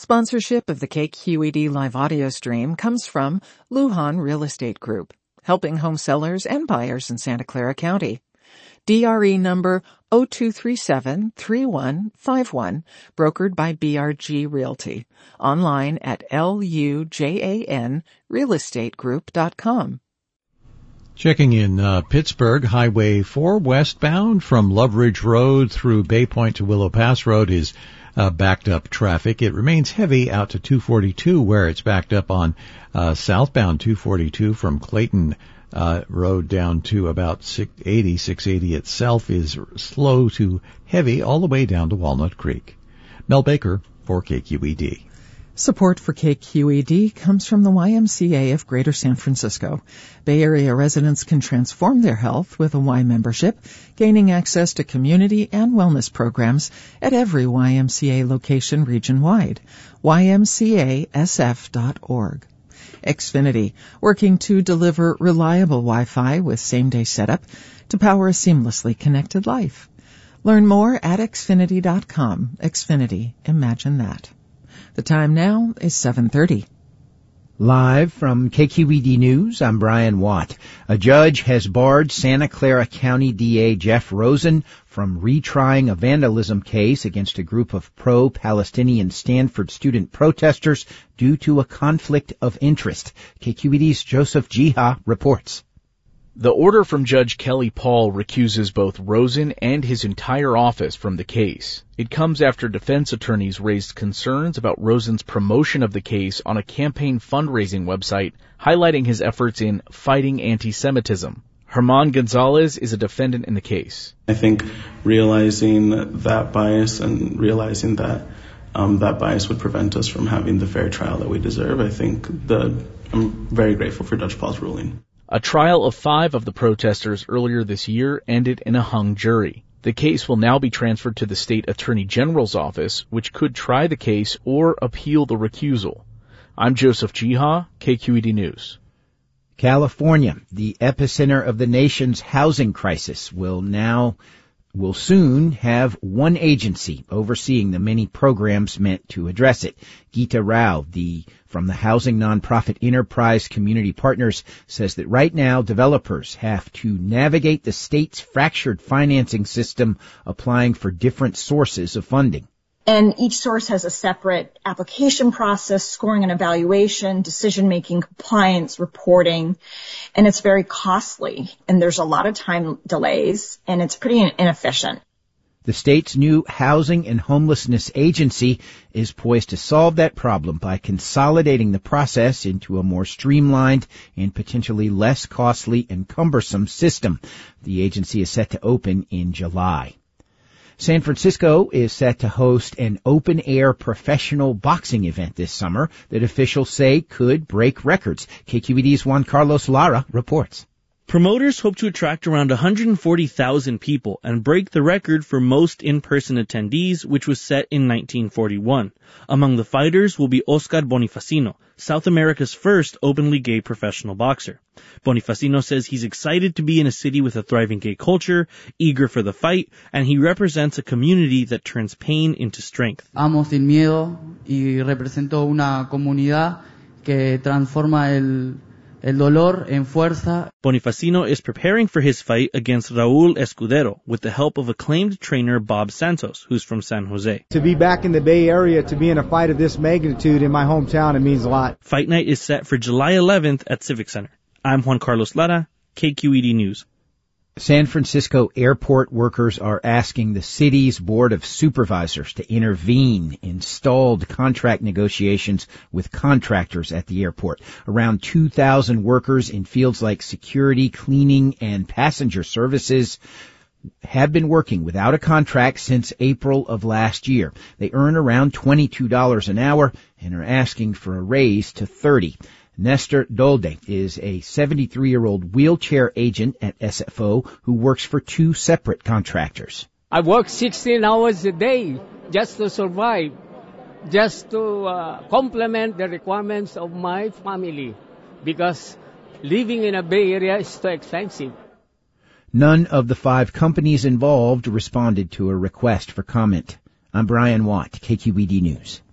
Sponsorship of the KQED live audio stream comes from Lujan Real Estate Group, helping home sellers and buyers in Santa Clara County. DRE number 0237-3151, brokered by BRG Realty. Online at lujanrealestategroup.com. Checking in Pittsburgh, Highway 4 westbound from Love Ridge Road through Bay Point to Willow Pass Road is backed up traffic. It remains heavy out to 242 where it's backed up on southbound 242 from Clayton Road down to about 680. 680 itself is slow to heavy all the way down to Walnut Creek. Mel Baker for KQED. Support for KQED comes from the YMCA of Greater San Francisco. Bay Area residents can transform their health with a Y membership, gaining access to community and wellness programs at every YMCA location region-wide. ymcasf.org. Xfinity, working to deliver reliable Wi-Fi with same-day setup to power a seamlessly connected life. Learn more at Xfinity.com. Xfinity, imagine that. The time now is 7:30. Live from KQED News, I'm Brian Watt. A judge has barred Santa Clara County DA Jeff Rosen from retrying a vandalism case against a group of pro-Palestinian Stanford student protesters due to a conflict of interest. KQED's Joseph Jiha reports. The order from Judge Kelly Paul recuses both Rosen and his entire office from the case. It comes after defense attorneys raised concerns about Rosen's promotion of the case on a campaign fundraising website, highlighting his efforts in fighting anti-Semitism. Herman Gonzalez is a defendant in the case. I think realizing that bias and realizing that that bias would prevent us from having the fair trial that we deserve, I'm very grateful for Judge Paul's ruling. A trial of 5 of the protesters earlier this year ended in a hung jury. The case will now be transferred to the state attorney general's office, which could try the case or appeal the recusal. I'm Joseph Jiha, KQED News. California, the epicenter of the nation's housing crisis, will soon have one agency overseeing the many programs meant to address it. Geeta Rao, from the housing nonprofit Enterprise Community Partners, says that right now developers have to navigate the state's fractured financing system, applying for different sources of funding. And each source has a separate application process, scoring and evaluation, decision-making, compliance, reporting, and it's very costly. And there's a lot of time delays, and it's pretty inefficient. The state's new Housing and Homelessness Agency is poised to solve that problem by consolidating the process into a more streamlined and potentially less costly and cumbersome system. The agency is set to open in July. San Francisco is set to host an open-air professional boxing event this summer that officials say could break records. KQED's Juan Carlos Lara reports. Promoters hope to attract around 140,000 people and break the record for most in-person attendees, which was set in 1941. Among the fighters will be Oscar Bonifacino, South America's first openly gay professional boxer. Bonifacino says he's excited to be in a city with a thriving gay culture, eager for the fight, and he represents a community that turns pain into strength. Amo sin miedo y represento una comunidad que transforma el dolor en fuerza. Bonifacino is preparing for his fight against Raul Escudero with the help of acclaimed trainer Bob Santos, who's from San Jose. To be back in the Bay Area, to be in a fight of this magnitude in my hometown, it means a lot. Fight night is set for July 11th at Civic Center. I'm Juan Carlos Lara, KQED News. San Francisco airport workers are asking the city's Board of Supervisors to intervene in stalled contract negotiations with contractors at the airport. Around 2,000 workers in fields like security, cleaning, and passenger services have been working without a contract since April of last year. They earn around $22 an hour and are asking for a raise to $30. Nestor Dolde is a 73-year-old wheelchair agent at SFO who works for 2 separate contractors. I work 16 hours a day just to survive, just to complement the requirements of my family, because living in a Bay Area is too expensive. None of the 5 companies involved responded to a request for comment. I'm Brian Watt, KQED News.